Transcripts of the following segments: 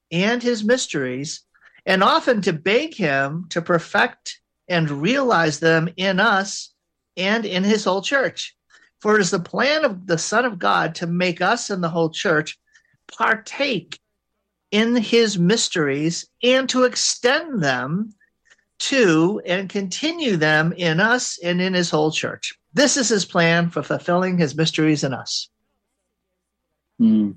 and his mysteries, and often to beg him to perfect and realize them in us and in his whole church. For it is the plan of the Son of God to make us and the whole church partake in his mysteries and to extend them to and continue them in us and in his whole church. This is his plan for fulfilling his mysteries in us. Mm.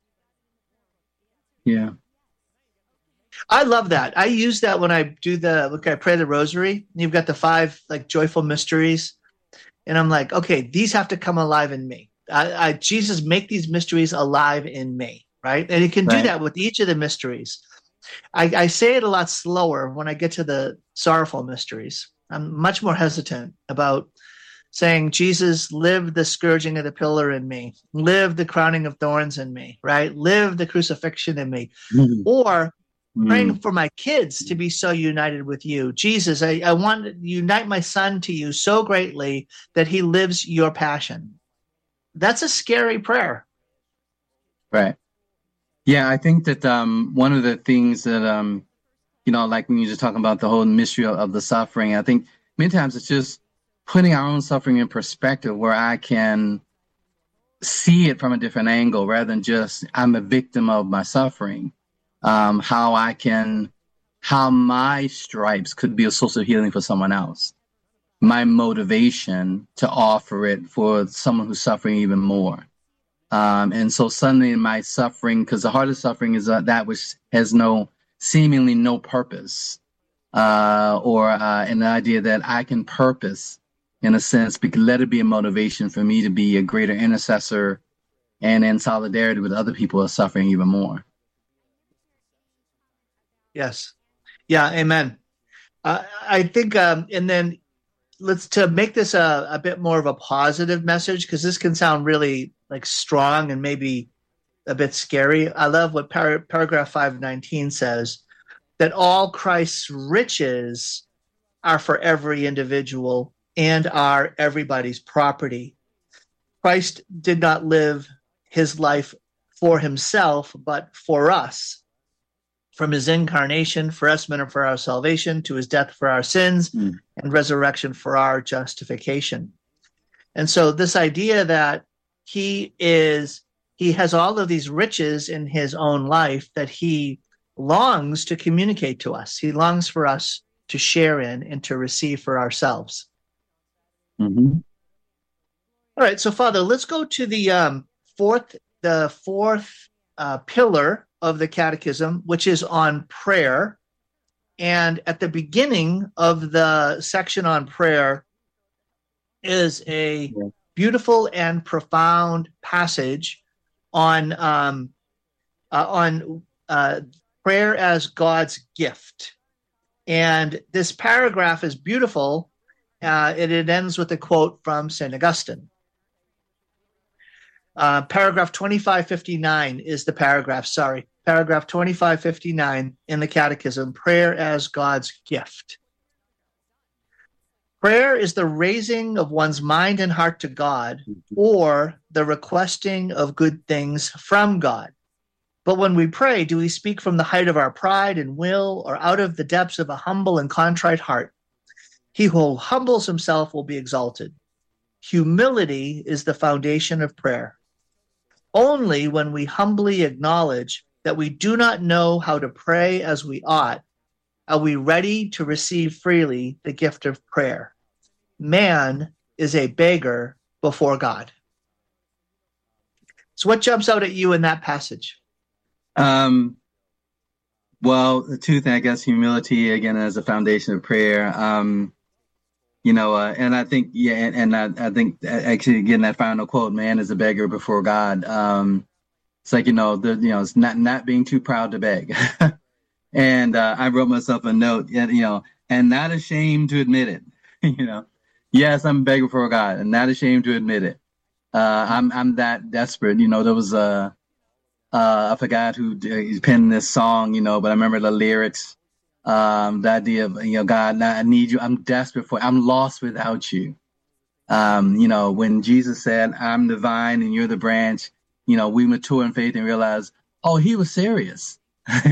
Yeah. I love that. I use that when I do I pray the rosary. You've got the 5 like joyful mysteries. And I'm like, okay, these have to come alive in me. Jesus, make these mysteries alive in me, right? And you can do Right. that with each of the mysteries. I say it a lot slower when I get to the sorrowful mysteries. I'm much more hesitant about saying, Jesus, live the scourging of the pillar in me, live the crowning of thorns in me, right? Live the crucifixion in me. Mm. Or praying Mm. for my kids to be so united with you. Jesus, I want to unite my son to you so greatly that he lives your passion. That's a scary prayer. Right. Yeah, I think that one of the things that like when you're just talking about the whole mystery of the suffering, I think many times it's just putting our own suffering in perspective where I can see it from a different angle rather than just I'm a victim of my suffering. How my stripes could be a source of healing for someone else. My motivation to offer it for someone who's suffering even more. And so suddenly in my suffering, because the hardest suffering is that which has seemingly no purpose, or an idea that I can purpose in a sense, let it be a motivation for me to be a greater intercessor and in solidarity with other people who are suffering even more. Yes. Yeah. Amen. I think, and then to make this a bit more of a positive message, because this can sound really like strong and maybe a bit scary. I love what paragraph 519 says, that all Christ's riches are for every individual and are everybody's property. Christ did not live his life for himself, but for us. From his incarnation for us men and for our salvation, to his death for our sins, and resurrection for our justification. And so this idea that he has all of these riches in his own life that he longs to communicate to us. He longs for us to share in and to receive for ourselves. Mm-hmm. All right, so Father, let's go to the fourth pillar of the Catechism, which is on prayer. And at the beginning of the section on prayer is a beautiful and profound passage on prayer as God's gift. And this paragraph is beautiful. It ends with a quote from St. Augustine. Paragraph 2559 is the paragraph, paragraph 2559 in the Catechism, prayer as God's gift. Prayer is the raising of one's mind and heart to God, or the requesting of good things from God. But when we pray, do we speak from the height of our pride and will, or out of the depths of a humble and contrite heart? He who humbles himself will be exalted. Humility is the foundation of prayer. Only when we humbly acknowledge that we do not know how to pray as we ought, are we ready to receive freely the gift of prayer. Man is a beggar before God. So what jumps out at you in that passage? Well, the two things, I guess, humility, again, as a foundation of prayer. And I think, I think actually, again, that final quote, man is a beggar before God. It's like, it's not being too proud to beg. And I wrote myself a note, and not ashamed to admit it. Yes, I'm a beggar before God, and not ashamed to admit it. I'm that desperate. There was I forgot who penned this song, but I remember the lyrics. The idea of, God, I need you. I'm desperate for you. I'm lost without you. When Jesus said, I'm the vine and you're the branch, we mature in faith and realize, oh, he was serious.